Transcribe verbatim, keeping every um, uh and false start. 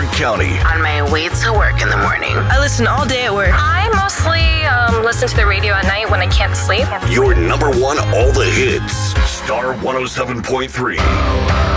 County. On my way to work in the morning. I listen all day at work. I mostly um, listen to the radio at night when I can't sleep. Your number one all the hits. Star one oh seven point three.